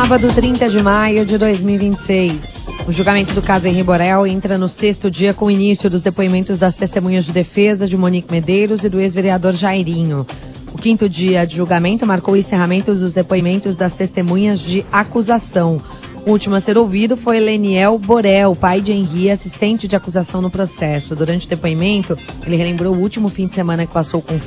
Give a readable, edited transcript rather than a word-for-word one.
sábado, 30 de maio de 2026. O julgamento do caso Henri Borel entra no 6º dia com o início dos depoimentos das testemunhas de defesa de Monique Medeiros e do ex-vereador Jairinho. O 5º dia de julgamento marcou o encerramento dos depoimentos das testemunhas de acusação. O último a ser ouvido foi Leniel Borel, pai de Henri, assistente de acusação no processo. Durante o depoimento, ele relembrou o último fim de semana que passou com o